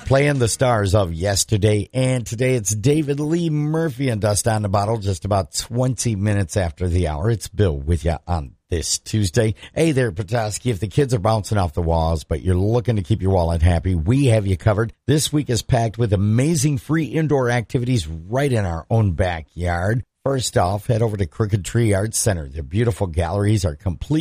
Playing the stars of yesterday and today. It's David Lee Murphy and Dust on the Bottle, just about 20 minutes after the hour. It's Bill with you on this Tuesday. Hey there, Petoskey. If the kids are bouncing off the walls, but you're looking to keep your wallet happy, we have you covered. This week is packed with amazing free indoor activities right in our own backyard. First off, head over to Crooked Tree Arts Center. Their beautiful galleries are complete